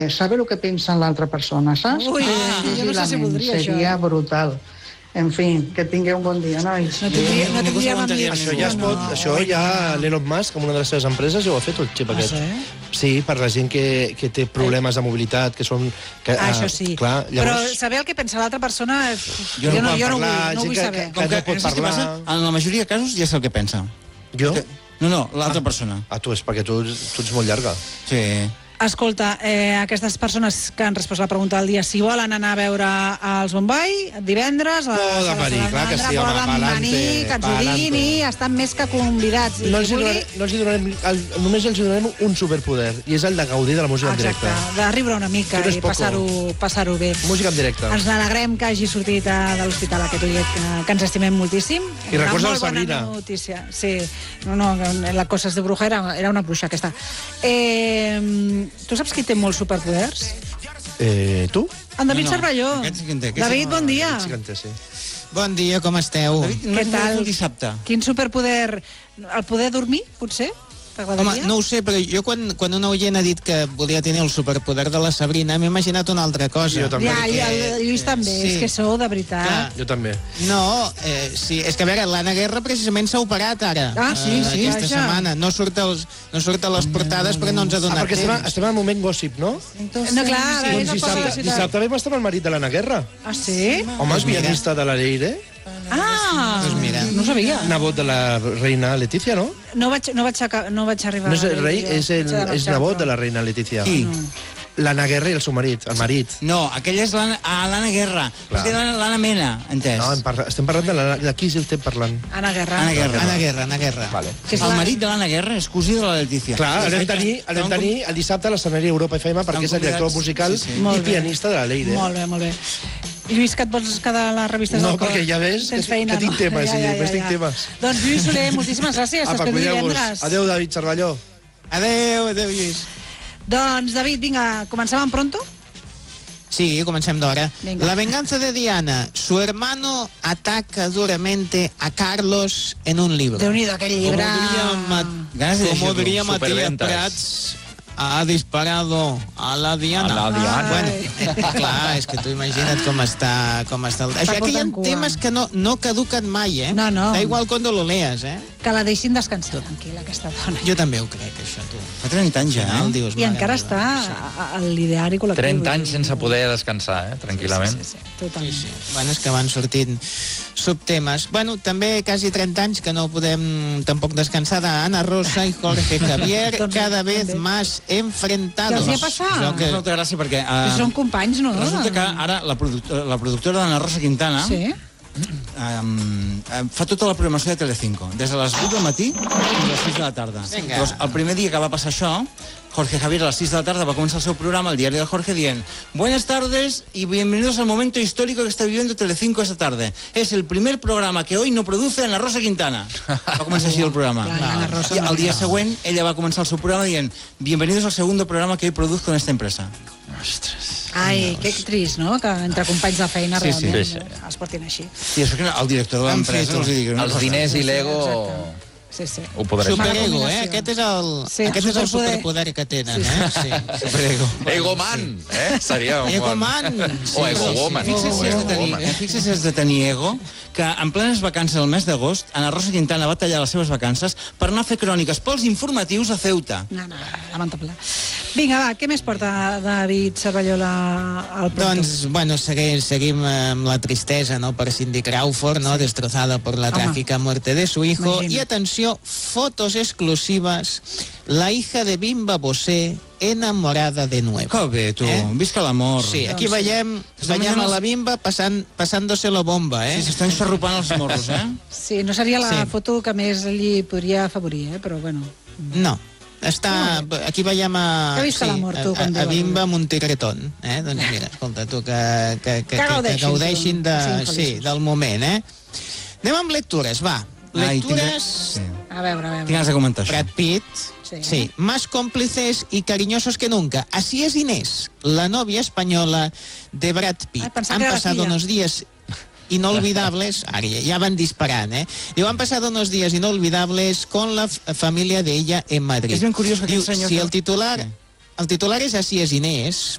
saber el que pensa l'altra persona, saps? Ui, jo no sé si voldria això. Seria brutal. En fi, que tingueu un bon dia, nois. No tindríem amics. Això ja l'Elon Musk, amb una de les seves empreses, ja ho ha fet, el xip aquest. Sí, per la gent que té problemes de mobilitat, que són... Això sí. Però saber el que pensa l'altra persona... Jo no vull saber. Com que pot parlar... En la majoria de casos ja sé el que pensa. Jo? No, l'altra persona. Tu és perquè tu ets molt llarga. Sí. Escolta, aquestes persones que han respost la pregunta del dia, si volen anar a veure els Bombay divendres... Poden venir, clar que sí, home, pa'lante. Que ens ho diguin i estan més que convidats. Només els donarem un superpoder, i és el de gaudir de la música en directe. Exacte, de riure una mica i passar-ho bé. Música en directe. Ens alegrem que hagi sortit de l'hospital aquest ullet, que ens estimem moltíssim. I recorda la Sabrina. Sí, no, la cosa de bruja era una bruixa aquesta. Tu saps qui té molts superpoders? Tu? En David Cervelló. David, bon dia. Bon dia, com esteu? Què tal? Quin superpoder? El poder dormir, potser? Home, no ho sé, però jo quan una oient ha dit que volia tenir el superpoder de la Sabrina m'he imaginat una altra cosa. Jo també. El Lluís també, és que sou de veritat. Jo també. No, sí, és que a veure, l'Anna Guerra precisament s'ha operat ara. Sí, aquesta setmana. No surt a les portades perquè no ens ha donat temps. Perquè estem en un moment gossip, no? No, clar, dissabte vam estar amb el marit de l'Anna Guerra. Ah, sí? Home, és pianista de la Leire. Pues mira, no sabia. Nebot de la reina Letícia, no? No vaig arribar... No és el rei, és nebot de la reina Letícia. Qui? L'Anna Guerra i el seu marit, el marit. No, aquella és l'Anna Guerra. L'Anna Mena, entès? No, estem parlant de qui estem parlant? Anna Guerra. Anna Guerra. Vale. El marit de l'Anna Guerra és cosí de la Letícia. Clar, el vam tenir el dissabte a l'escenari Europa FM perquè és el director musical i pianista de la Leire. Molt bé. Lluís, que et vols quedar a les revistes del cor? No, perquè ja ves que tinc temes, tinc temes. Doncs Lluís Soler, moltíssimes gràcies. T'espero divendres. Adéu, David Cervelló. Adéu, Lluís. Doncs, David, vinga, comencem en pronto? Sí, comencem d'hora. La venganza de Diana. Su hermano ataca duramente a Carlos en un libro. Déu-n'hi-do, aquell llibre. Como diría Matías Prats, ha disparado a la Diana. Bueno, clar, és que tu imagina't com està Això, aquí hi ha temes que no caduquen mai, eh? No. Da igual quan lo lees, eh? Que la deixin descansar tranquil·la, aquesta dona. Jo també ho crec, això, tu. Fa 30 anys ja, eh? I encara està a l'ideari col·lectiu. 30 anys sense poder descansar, tranquil·lament. Sí, totalment. Bueno, és que van sortint subtemes. Bueno, també quasi 30 anys que no podem tampoc descansar d'Anna Rosa i Jorge Javier, cada vez más enfrentados. Què els hi ha passat? És molta gràcia perquè... Són companys, no? Resulta que ara la productora d'Anna Rosa Quintana fa tota la programació de Telecinco, des de les 8 del matí fins a les 6 de la tarda. Llavors, el primer dia que va passar això, Jorge Javier a las 6 de la tarde va a comenzar su programa, el diario de Jorge, dient: buenas tardes y bienvenidos al momento histórico que está viviendo Telecinco esta tarde. Es el primer programa que hoy no produce Ana Rosa Quintana. Va començar així el programa. I el dia següent ella va començar el seu programa dient: bienvenidos al segundo programa que hoy produzco en esta empresa. Ostres. Ai, que trist, no? Que entre companys de feina realment es portin així. I això que el director de l'empresa els diners i l'ego... Sí. Ho podré Superego, eh? Aquest és el superpoder que tenen, eh? Sí. Superego. Egoman, seria un... Egoman. O Egowoman. Fixa't si has de tenir ego, que en plenes vacances del mes d'agost, Ana Rosa Quintana va tallar les seves vacances per anar a fer cròniques pels informatius a Ceuta. No, lamentable. Vinga, va, què més porta David Cervelló al Pronto? Doncs, bueno, seguim amb la tristesa, ¿no? Per Cindy Crawford, ¿no? Destrozada por la trágica muerte de su hijo. Y atenció, fotos exclusivas, la hija de Bimba Bosé enamorada de nuevo. Que bé, tu, visca l'amor. Sí, aquí veiem a la Bimba pasándose la bomba, eh? Sí, s'estan xarrupant els morros, eh? Sí, no seria la foto que més li podria afavorir, però bueno. No. Aquí veiem a Bimba amb un tigretón, eh? Doncs mira, escolta, tu, que gaudeixin del moment, eh? Anem amb lectures, va. Lectures... A veure. Tinc ganes de comentar això. Brad Pitt, sí, más cómplices y cariñosos que nunca. Así es Inés, la novia española de Brad Pitt. Han pasado unos días inolvidables, ara ja van disparant, Diu, han pasado unos días inolvidables con la familia de ella en Madrid. És ben curiós que aquest senyor... Si el titular és Así es Inés,